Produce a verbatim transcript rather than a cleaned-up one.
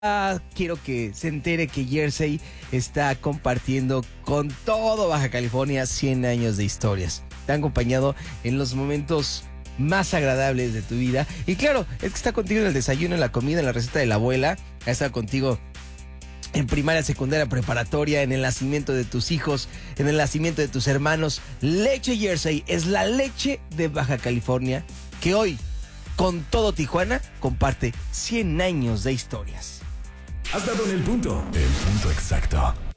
Ah, quiero que se entere que Jersey está compartiendo con todo Baja California cien años de historias. Te han acompañado en los momentos más agradables de tu vida. Y claro, es que está contigo en el desayuno, en la comida, en la receta de la abuela. Ha estado contigo en primaria, secundaria, preparatoria, en el nacimiento de tus hijos, en el nacimiento de tus hermanos. Leche Jersey es la leche de Baja California que hoy, con todo Tijuana, comparte cien años de historias. Has dado en el punto. El punto exacto.